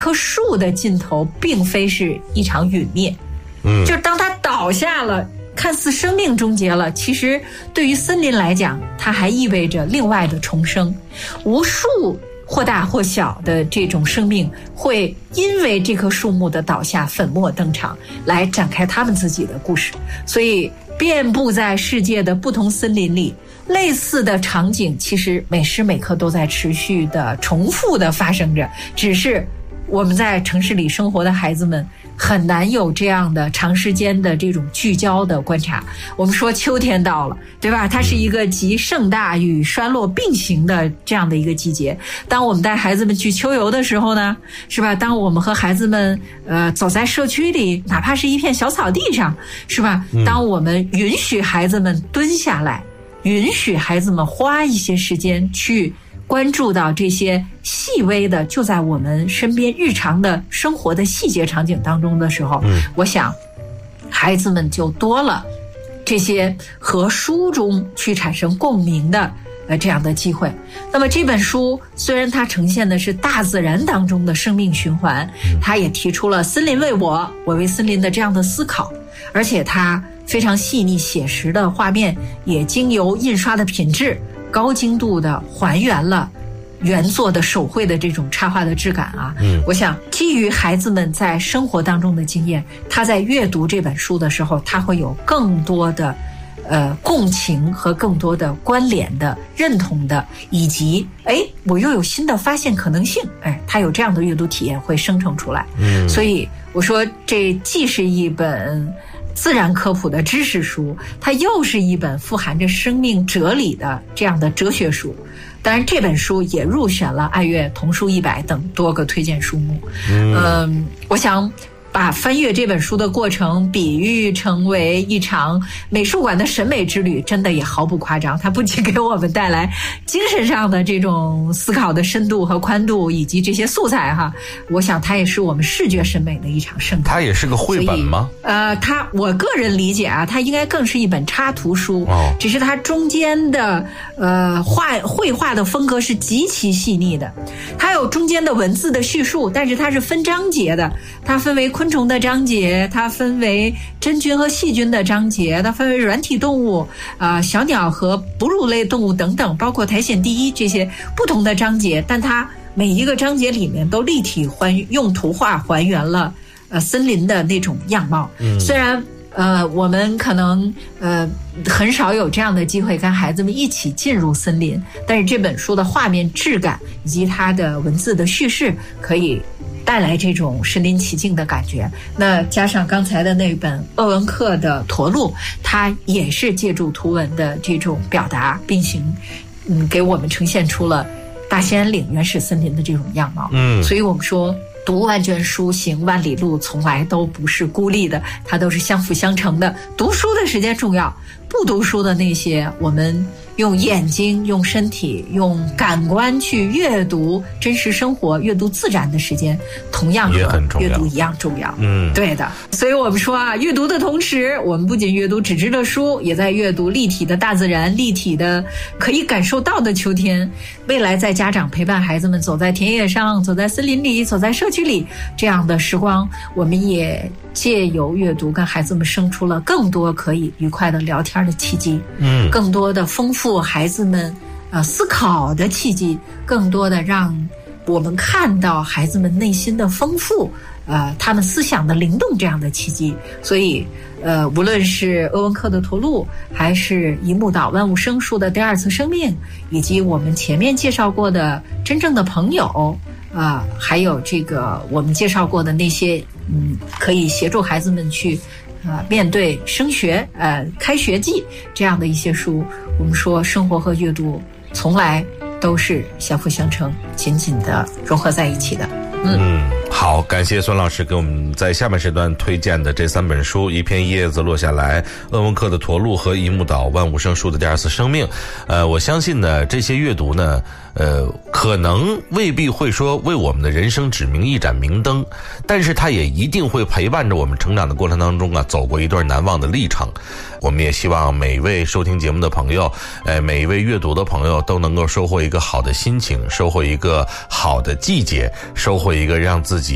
棵树的尽头并非是一场陨灭，就是当它倒下了，看似生命终结了，其实对于森林来讲，它还意味着另外的重生。无数或大或小的这种生命会因为这棵树木的倒下粉墨登场，来展开他们自己的故事。所以遍布在世界的不同森林里，类似的场景其实每时每刻都在持续的重复的发生着，只是我们在城市里生活的孩子们很难有这样的长时间的这种聚焦的观察。我们说秋天到了，对吧？它是一个集盛大与衰落并行的这样的一个季节。当我们带孩子们去秋游的时候呢，是吧？当我们和孩子们走在社区里，哪怕是一片小草地上，是吧？当我们允许孩子们蹲下来，允许孩子们花一些时间去关注到这些细微的就在我们身边日常的生活的细节场景当中的时候，我想孩子们就多了这些和书中去产生共鸣的这样的机会。那么这本书虽然它呈现的是大自然当中的生命循环，它也提出了森林为我，我为森林的这样的思考，而且它非常细腻写实的画面也经由印刷的品质高精度的还原了原作的手绘的这种插画的质感啊。我想基于孩子们在生活当中的经验，他在阅读这本书的时候，他会有更多的共情和更多的关联的认同的，以及我又有新的发现可能性，他有这样的阅读体验会生成出来。所以我说这既是一本自然科普的知识书，它又是一本富含着生命哲理的这样的哲学书。当然这本书也入选了爱阅童书100等多个推荐书目。我想把翻阅这本书的过程比喻成为一场美术馆的审美之旅，真的也毫不夸张。它不仅给我们带来精神上的这种思考的深度和宽度，以及这些素材哈，我想它也是我们视觉审美的一场盛宴。 它也是个绘本吗？ 我个人理解啊，它应该更是一本插图书。只是它中间的绘画的风格是极其细腻的，它有中间的文字的叙述，但是它是分章节的，它分为昆虫的章节，它分为真菌和细菌的章节，它分为软体动物小鸟和哺乳类动物等等，包括苔藓第一这些不同的章节，但它每一个章节里面都立体用图画还原了森林的那种样貌。虽然我们可能很少有这样的机会跟孩子们一起进入森林，但是这本书的画面质感以及它的文字的叙事可以带来这种身临其境的感觉。那加上刚才的那本鄂温克的驼鹿，它也是借助图文的这种表达并行，给我们呈现出了大兴安岭原始森林的这种样貌。所以我们说读万卷书行万里路从来都不是孤立的，它都是相辅相成的。读书的时间重要，不读书的那些我们用眼睛用身体用感官去阅读真实生活阅读自然的时间同样和阅读一样重要。对的。所以我们说啊，阅读的同时我们不仅阅读纸质的书，也在阅读立体的大自然，立体的可以感受到的秋天。未来在家长陪伴孩子们走在田野上，走在森林里，走在社区里这样的时光，我们也借由阅读跟孩子们生出了更多可以愉快的聊天的契机，更多的丰富孩子们思考的契机，更多的让我们看到孩子们内心的丰富，他们思想的灵动这样的契机。所以无论是鄂温克的驼鹿，还是一木岛万物生树的第二次生命，以及我们前面介绍过的真正的朋友，还有这个我们介绍过的那些可以协助孩子们去面对升学开学季这样的一些书。我们说生活和阅读从来都是相辅相成，紧紧的融合在一起的。 好，感谢孙老师给我们在下半时段推荐的这3本书，一片叶子落下来，鄂温克的驼鹿和一木岛万物生树的第二次生命。我相信呢，这些阅读呢可能未必会说为我们的人生指明一盏明灯，但是它也一定会陪伴着我们成长的过程当中走过一段难忘的历程。我们也希望每一位收听节目的朋友，每一位阅读的朋友都能够收获一个好的心情，收获一个好的季节，收获一个让自己